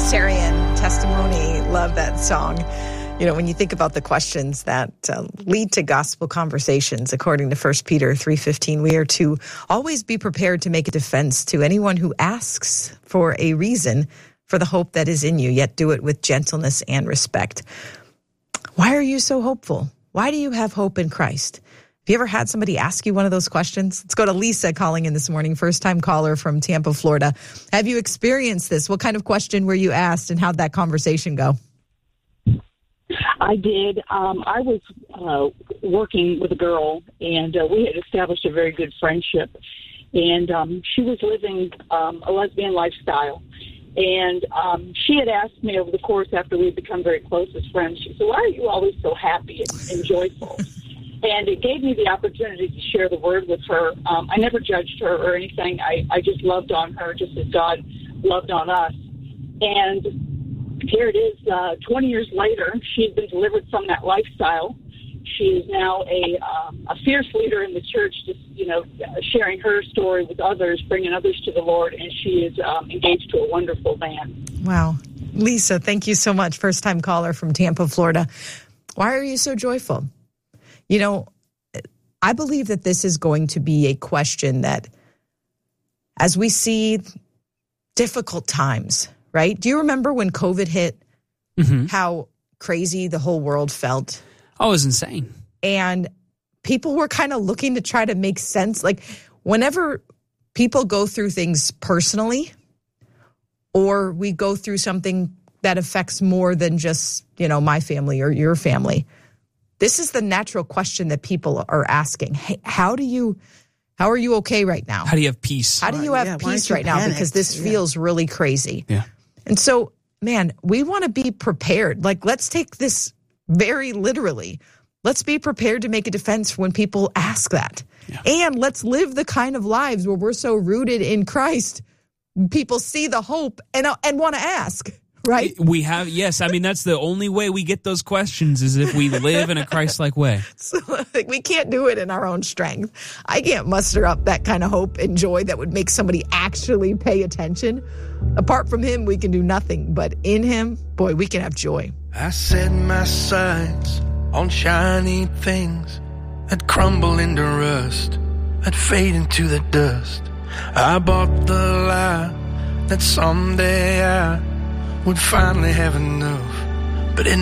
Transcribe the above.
Sarian, Testimony. Love that song. You know, when you think about the questions that lead to gospel conversations, according to 1 Peter 3:15, we are to always be prepared to make a defense to anyone who asks for a reason for the hope that is in you, yet do it with gentleness and respect. Why are you so hopeful? Why do you have hope in Christ? Have you ever had somebody ask you one of those questions? Let's go to Lisa calling in this morning, first-time caller from Tampa, Florida. Have you experienced this? What kind of question were you asked, and how'd that conversation go? I did. I was working with a girl, and we had established a very good friendship. And she was living a lesbian lifestyle. And she had asked me over the course after we had become very close as friends, she said, "Why are you always so happy and joyful?" And it gave me the opportunity to share the word with her. I never judged her or anything. I just loved on her just as God loved on us. And here it is, 20 years later, she had been delivered from that lifestyle. She is now a fierce leader in the church, just, sharing her story with others, bringing others to the Lord, and she is engaged to a wonderful man. Wow. Lisa, thank you so much. First-time caller from Tampa, Florida. Why are you so joyful? You know, I believe that this is going to be a question that, as we see difficult times, right? Do you remember when COVID hit, how crazy the whole world felt? Oh, it was insane. And people were kind of looking to try to make sense. Like, whenever people go through things personally, or we go through something that affects more than just, my family or your family, this is the natural question that people are asking. Hey, how are you okay right now? How do you have peace? How do you have peace right now? Because this feels really crazy. Yeah. And so, man, we want to be prepared. Like, let's take this very literally. Let's be prepared to make a defense when people ask that. Yeah. And let's live the kind of lives where we're so rooted in Christ, people see the hope and want to ask. Right? We have, yes. I mean, that's the only way we get those questions is if we live in a Christ-like way. So, we can't do it in our own strength. I can't muster up that kind of hope and joy that would make somebody actually pay attention. Apart from him, we can do nothing. But in him, boy, we can have joy. I set my sights on shiny things that crumble into rust, that fade into the dust. I bought the lie that someday I would finally have enough, but it